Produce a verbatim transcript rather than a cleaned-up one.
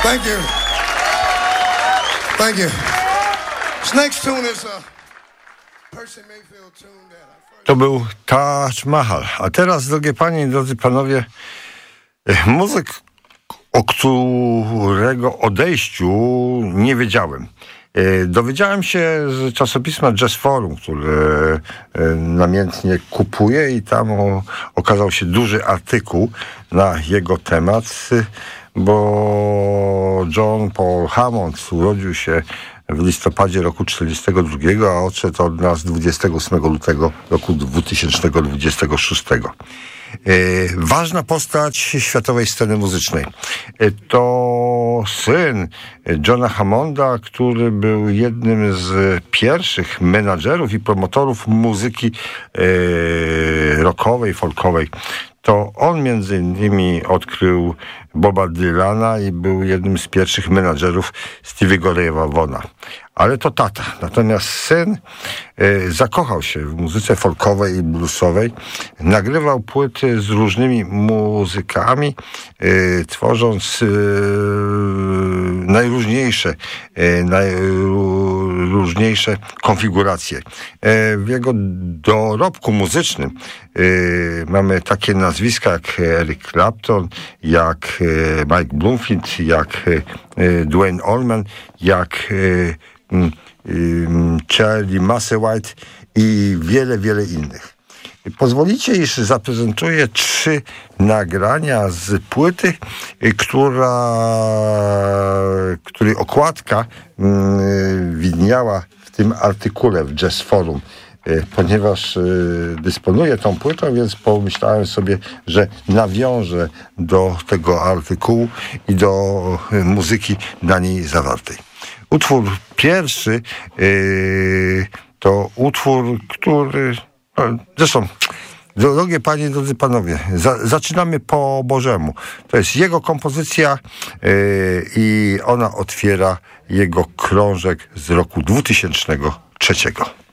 Thank you. Thank you. This next tune is a Percy Mayfield tune that I first... To był Taj Mahal. A teraz, drogie panie i drodzy panowie, muzyk, o którego odejściu nie wiedziałem. Dowiedziałem się z czasopisma Jazz Forum, które namiętnie kupuję, i tam o, okazał się duży artykuł na jego temat, bo John Paul Hammond urodził się w listopadzie roku czterdziestego drugiego, a odszedł od nas dwudziestego ósmego lutego roku dwutysięcznego dwudziestego szóstego. E, ważna postać światowej sceny muzycznej. E, to syn Johna Hammonda, który był jednym z pierwszych menadżerów i promotorów muzyki e, rockowej, folkowej. To on między innymi odkrył Boba Dylana i był jednym z pierwszych menadżerów Stevie'ego Raya Vaughana. Ale to tata. Natomiast syn e, zakochał się w muzyce folkowej i bluesowej. Nagrywał płyty z różnymi muzykami, e, tworząc e, najróżniejsze, e, najróżniejsze konfiguracje. E, w jego dorobku muzycznym e, mamy takie nazwiska jak Eric Clapton, jak e, Mike Bloomfield, jak e, Duane Allman, jak e, Charlie Musselwhite i wiele, wiele innych. Pozwolicie, iż zaprezentuję trzy nagrania z płyty, która, której okładka widniała w tym artykule w Jazz Forum. Ponieważ dysponuję tą płytą, więc pomyślałem sobie, że nawiążę do tego artykułu i do muzyki na niej zawartej. Utwór pierwszy yy, to utwór, który... No, zresztą, drogie panie, drodzy panowie, za, zaczynamy po Bożemu. To jest jego kompozycja yy, i ona otwiera jego krążek z roku dwutysięcznego trzeciego.